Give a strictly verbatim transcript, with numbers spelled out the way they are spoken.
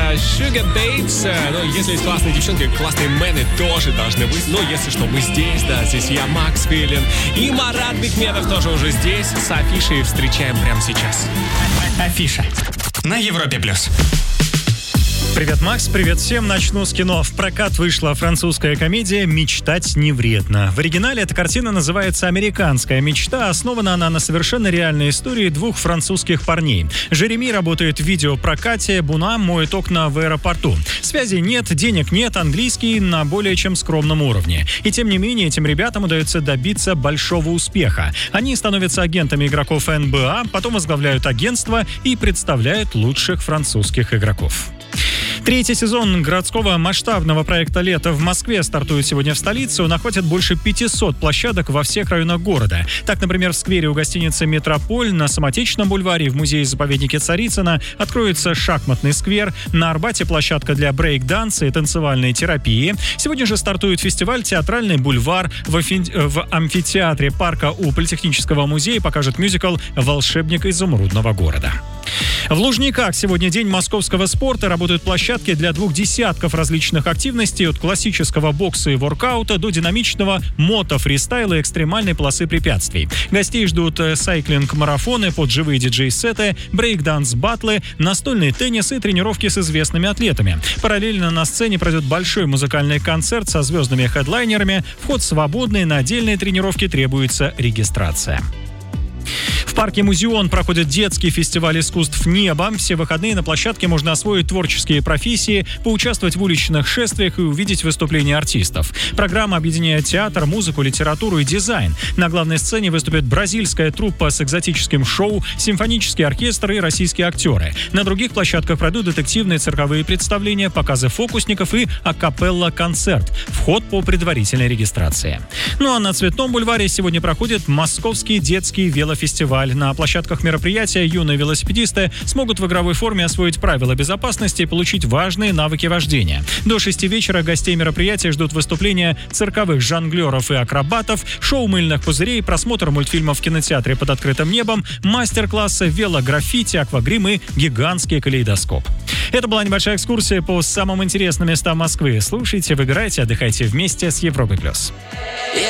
Sugar Babes. Ну, если есть классные девчонки, классные мены тоже должны быть. Ну, если что, мы здесь, да, здесь я, Макс Филин. И Марат Бекметов тоже уже здесь. С афишей встречаем прямо сейчас. Афиша на Европе плюс. Привет, Макс, привет всем. Начну с кино. В прокат вышла французская комедия «Мечтать не вредно». В оригинале эта картина называется «Американская мечта». Основана она на совершенно реальной истории двух французских парней. Жереми работает в видеопрокате, Буна моет окна в аэропорту. Связи нет, денег нет, английский на более чем скромном уровне. И тем не менее, этим ребятам удается добиться большого успеха. Они становятся агентами игроков эн бэ а, потом возглавляют агентство и представляют лучших французских игроков. Третий сезон городского масштабного проекта «Лето» в Москве стартует сегодня в столице. Он охватит больше пятисот площадок во всех районах города. Так, например, в сквере у гостиницы «Метрополь», на Самотечном бульваре, в музее-заповеднике Царицына откроется шахматный сквер, на Арбате площадка для брейк-данса и танцевальной терапии. Сегодня же стартует фестиваль «Театральный бульвар». В, афи... в амфитеатре парка у Политехнического музея покажет мюзикл «Волшебник изумрудного города». В Лужниках сегодня день московского спорта. Работают площадки для двух десятков различных активностей, от классического бокса и воркаута до динамичного мото, фристайла и экстремальной полосы препятствий. Гостей ждут сайклинг-марафоны под живые диджей-сеты, брейк-данс-баттлы, настольный теннис и тренировки с известными атлетами. Параллельно на сцене пройдет большой музыкальный концерт со звездными хедлайнерами. Вход свободный, на отдельные тренировки требуется регистрация. В парке «Музеон» проходит детский фестиваль искусств «Небо». Все выходные на площадке можно освоить творческие профессии, поучаствовать в уличных шествиях и увидеть выступления артистов. Программа объединяет театр, музыку, литературу и дизайн. На главной сцене выступит бразильская труппа с экзотическим шоу, симфонический оркестр и российские актеры. На других площадках пройдут детективные цирковые представления, показы фокусников и акапелла-концерт. Вход по предварительной регистрации. Ну а на Цветном бульваре сегодня проходит Московский детский велофестиваль. На площадках мероприятия юные велосипедисты смогут в игровой форме освоить правила безопасности и получить важные навыки вождения. До шести вечера гостей мероприятия ждут выступления цирковых жонглеров и акробатов, шоу мыльных пузырей, просмотр мультфильмов в кинотеатре под открытым небом, мастер-классы, велограффити, аквагрим и гигантский калейдоскоп. Это была небольшая экскурсия по самым интересным местам Москвы. Слушайте, выбирайте, отдыхайте вместе с Европой+.